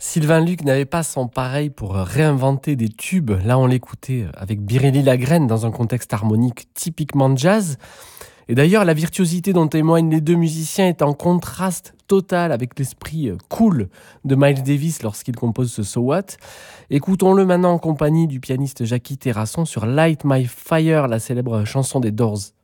Sylvain Luc n'avait pas son pareil pour réinventer des tubes. Là, on l'écoutait avec Biréli Lagrène dans un contexte harmonique typiquement jazz. Et d'ailleurs, la virtuosité dont témoignent les deux musiciens est en contraste total avec l'esprit cool de Miles Davis lorsqu'il compose ce So What. Écoutons-le maintenant en compagnie du pianiste Jackie Terrasson sur Light My Fire, la célèbre chanson des Doors.